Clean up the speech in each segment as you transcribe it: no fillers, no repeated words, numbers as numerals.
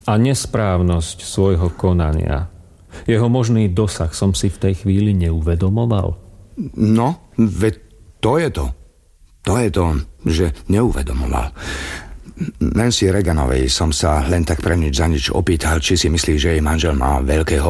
a nesprávnosť svojho konania. Jeho možný dosah som si v tej chvíli neuvedomoval. No, veď to je to. To je to, že neuvedomoval. Nancy Reaganovej som sa len tak pre nič za nič opýtal, či si myslí, že jej manžel má veľkého...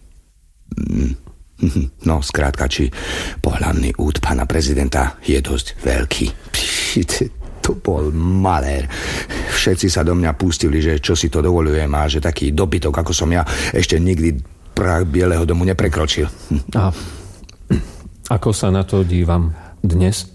No, skrátka, či pohlavný úd pána prezidenta je dosť veľký. To bol malér. Všetci sa do mňa pustili, že čo si to dovolujem a že taký dobytok, ako som ja, ešte nikdy prah Bieleho domu neprekročil. A ako sa na to dívam dnes?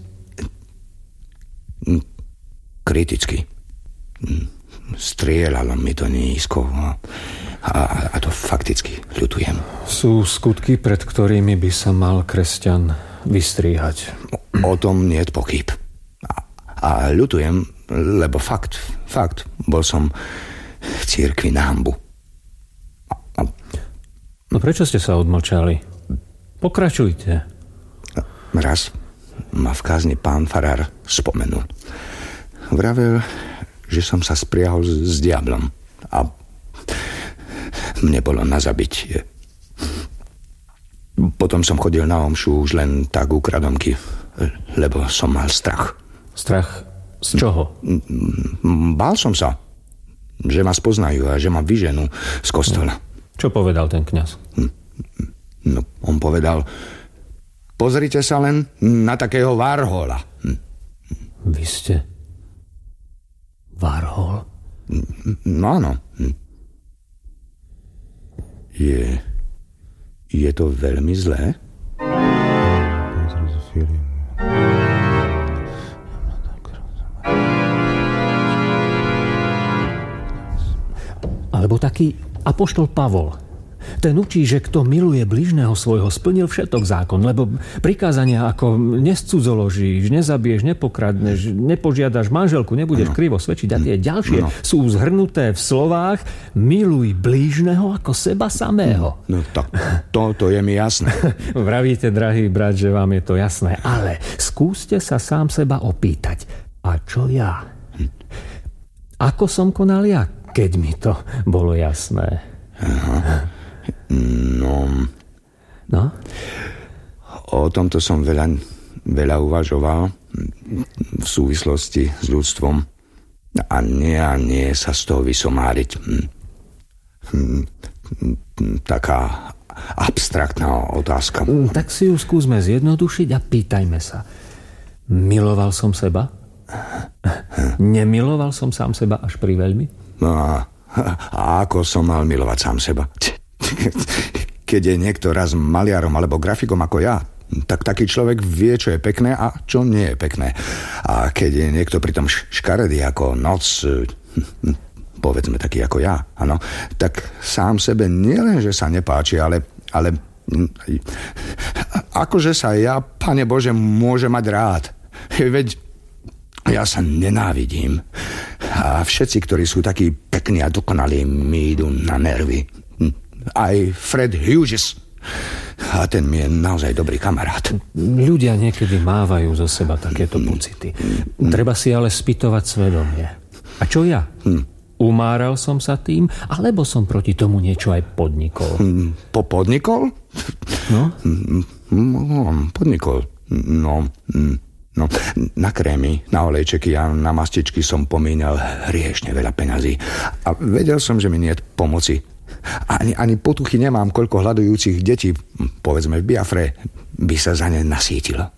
Kriticky. Strieľalo mi to nízko a to fakticky ľutujem. Sú skutky, pred ktorými by sa mal kresťan vystríhať. O tom niet pochyb. A ľutujem, lebo fakt, bol som v cirkvi na hanbu. No prečo ste sa odmlčali? Pokračujte. Raz ma v kázni pán farár spomenul. Vravel, že som sa spriahol s diablom a mne bolo na zabitie. Potom som chodil na omšu už len tak ukradomky, lebo som mal strach. Strach z čoho? Bál som sa, že ma spoznajú a že ma vyženú z kostola. Čo povedal ten kňaz? No, on povedal, pozrite sa len na takého Warhola. Vy ste Warhol? No áno. Je to veľmi zlé? Alebo taký apoštol Pavol. Ten učí, že kto miluje blížneho svojho, splnil všetok zákon, lebo prikázania ako nescudzoložíš, nezabiješ, nepokradneš, nepožiadaš manželku, nebudeš krivo svedčiť a tie ďalšie sú zhrnuté v slovách miluj blížneho ako seba samého. No tak, to je mi jasné. Vravíte, drahý brat, že vám je to jasné, ale skúste sa sám seba opýtať. A čo ja? Ako som konal ja, keď mi to bolo jasné? Aha. No? O tomto som veľa uvažoval v súvislosti s ľudstvom a nie sa z toho vysomáriť. Taká abstraktná otázka. Tak si ju skúsme zjednodušiť a pýtajme sa. Miloval som seba? Nemiloval som sám seba až pri veľmi? A ako som mal milovať sám seba? Keď je niekto raz maliarom alebo grafikom ako ja, tak taký človek vie, čo je pekné a čo nie je pekné. A keď je niekto pritom škaredý ako noc, povedzme taký ako ja, ano, tak sám sebe nielen, že sa nepáči, ale akože sa ja, Pane Bože, môže mať rád. Veď ja sa nenávidím. A všetci, ktorí sú takí pekní a dokonalí, mi idú na nervy. Aj Fred Hughes. A ten mi je naozaj dobrý kamarát. Ľudia niekedy mávajú zo seba takéto pocity. Treba si ale spýtovať svedomie. A čo ja? Umáral som sa tým, alebo som proti tomu niečo aj podnikol? Podnikol? No? Podnikol. No, na krémy, na olejčeky a na mastičky som pomínal riešne veľa peňazí. A vedel som, že mi nie je pomoci. Ani potuchy nemám, koľko hľadujúcich detí, povedzme v Biafre, by sa za ne nasítilo.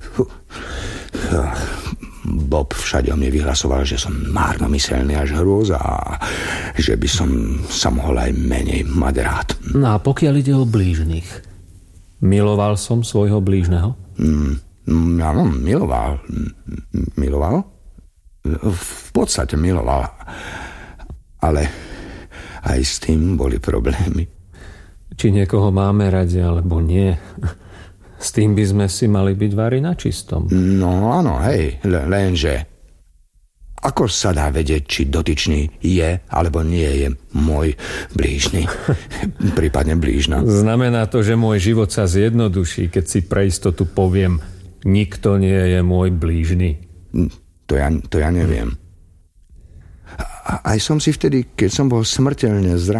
Bob všade o mne vyhlasoval, že som márnomyselný až hrôza a že by som sa mohol aj menej mať rád. No a pokiaľ ide o blížnych, miloval som svojho blížneho? Áno, miloval. V podstate miloval. Ale aj s tým boli problémy. Či niekoho máme radi, alebo nie. S tým by sme si mali byť vári na čistom. No áno, hej, lenže ako sa dá vedieť, či dotyčný je, alebo nie je môj blížny, prípadne blížna? Znamená to, že môj život sa zjednoduší, keď si pre istotu poviem, nikto nie je môj blížny. To ja neviem. aj som si vtedy, keď som bol smrteľne zranený,